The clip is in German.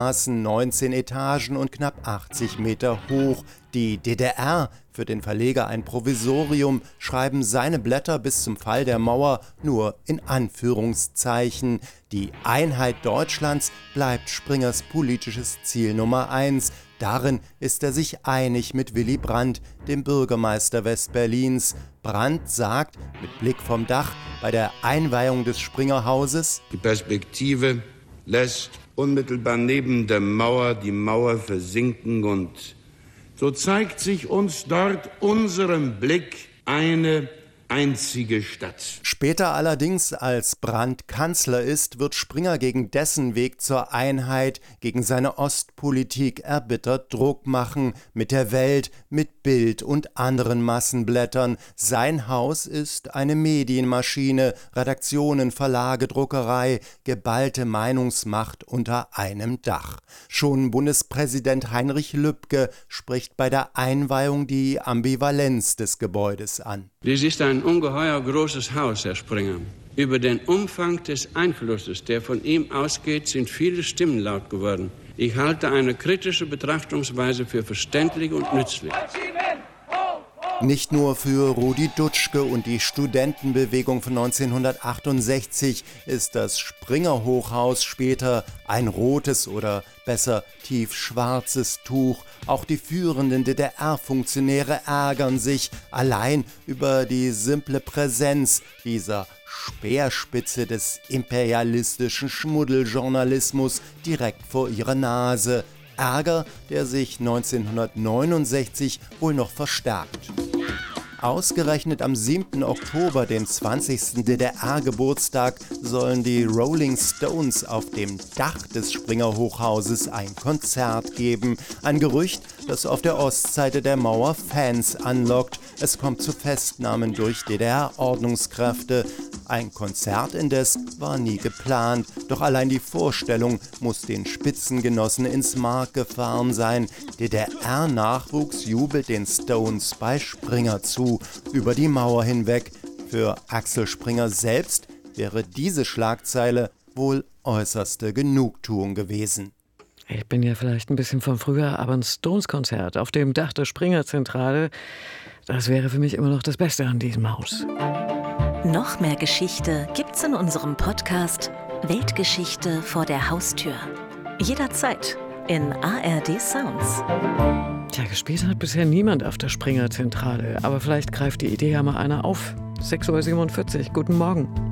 19 Etagen und knapp 80 Meter hoch. Die DDR, für den Verleger ein Provisorium, schreiben seine Blätter bis zum Fall der Mauer nur in Anführungszeichen. Die Einheit Deutschlands bleibt Springers politisches Ziel Nummer 1. Darin ist er sich einig mit Willy Brandt, dem Bürgermeister Westberlins. Brandt sagt, mit Blick vom Dach, bei der Einweihung des Springerhauses: Die Perspektive lässt unmittelbar neben der Mauer die Mauer versinken und so zeigt sich uns dort unserem Blick eine einzige Stadt. Später allerdings, als Brandt Kanzler ist, wird Springer gegen dessen Weg zur Einheit, gegen seine Ostpolitik erbittert Druck machen, mit der Welt, mit Bild und anderen Massenblättern. Sein Haus ist eine Medienmaschine, Redaktionen, Verlage, Druckerei, geballte Meinungsmacht unter einem Dach. Schon Bundespräsident Heinrich Lübke spricht bei der Einweihung die Ambivalenz des Gebäudes an. Dies ist ein ungeheuer großes Haus, Herr Springer. Über den Umfang des Einflusses, der von ihm ausgeht, sind viele Stimmen laut geworden. Ich halte eine kritische Betrachtungsweise für verständlich und nützlich. Nicht nur für Rudi Dutschke und die Studentenbewegung von 1968 ist das Springer-Hochhaus später ein rotes oder besser tiefschwarzes Tuch. Auch die führenden DDR-Funktionäre ärgern sich allein über die simple Präsenz dieser Speerspitze des imperialistischen Schmuddeljournalismus direkt vor ihrer Nase. Ärger, der sich 1969 wohl noch verstärkt. Ausgerechnet am 7. Oktober, dem 20. DDR-Geburtstag, sollen die Rolling Stones auf dem Dach des Springer-Hochhauses ein Konzert geben. Ein Gerücht, das auf der Ostseite der Mauer Fans anlockt. Es kommt zu Festnahmen durch DDR-Ordnungskräfte. Ein Konzert indes war nie geplant, doch allein die Vorstellung muss den Spitzengenossen ins Mark gefahren sein. DDR-Nachwuchs jubelt den Stones bei Springer zu, über die Mauer hinweg. Für Axel Springer selbst wäre diese Schlagzeile wohl äußerste Genugtuung gewesen. Ich bin ja vielleicht ein bisschen von früher, aber ein Stones-Konzert auf dem Dach der Springer-Zentrale, das wäre für mich immer noch das Beste an diesem Haus. Noch mehr Geschichte gibt's in unserem Podcast Weltgeschichte vor der Haustür. Jederzeit in ARD Sounds. Tja, gespielt hat bisher niemand auf der Springer-Zentrale, aber vielleicht greift die Idee ja mal einer auf. 6:47 Uhr, guten Morgen.